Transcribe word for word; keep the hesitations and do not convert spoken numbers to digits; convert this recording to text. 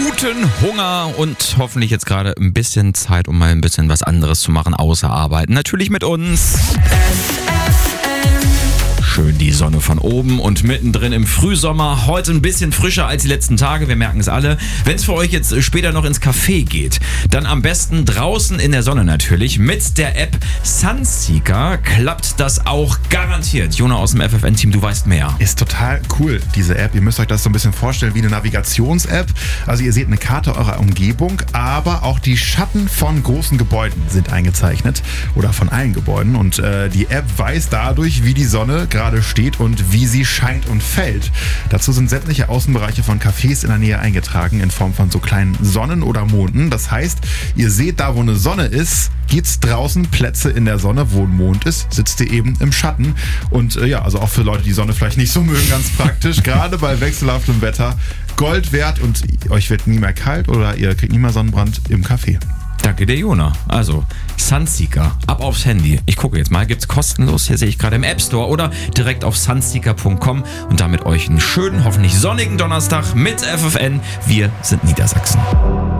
guten Hunger und hoffentlich jetzt gerade ein bisschen Zeit, um mal ein bisschen was anderes zu machen, außer arbeiten. Natürlich mit uns. Schön die Sonne von oben und mittendrin im Frühsommer. Heute ein bisschen frischer als die letzten Tage, wir merken es alle. Wenn es für euch jetzt später noch ins Café geht, dann am besten draußen in der Sonne natürlich. Mit der App Sunseeker klappt das auch garantiert. Jona aus dem F F N-Team, du weißt mehr. Ist total cool, diese App. Ihr müsst euch das so ein bisschen vorstellen wie eine Navigations-App. Also ihr seht eine Karte eurer Umgebung, aber auch die Schatten von großen Gebäuden sind eingezeichnet. Oder von allen Gebäuden. Und äh, die App weiß dadurch, wie die Sonne gerade steht und wie sie scheint und fällt. Dazu sind sämtliche Außenbereiche von Cafés in der Nähe eingetragen in Form von so kleinen Sonnen oder Monden. Das heißt, ihr seht da, wo eine Sonne ist, gibt's draußen Plätze in der Sonne, wo ein Mond ist, sitzt ihr eben im Schatten. Und äh, ja, also auch für Leute, die Sonne vielleicht nicht so mögen, ganz praktisch. Gerade bei wechselhaftem Wetter Gold wert und euch wird nie mehr kalt oder ihr kriegt nie mehr Sonnenbrand im Café. Danke dir, Jona. Also, Sunseeker, ab aufs Handy. Ich gucke jetzt mal, gibt's kostenlos, hier sehe ich gerade im App Store oder direkt auf sunseeker punkt com und damit euch einen schönen, hoffentlich sonnigen Donnerstag mit F F N. Wir sind Niedersachsen.